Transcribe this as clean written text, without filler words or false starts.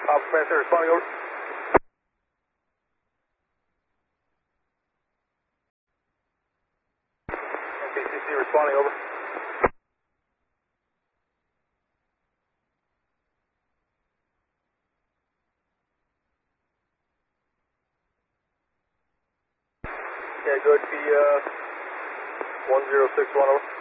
Officer Command Center responding over. NPCC responding over. Yeah, go to 1061 over.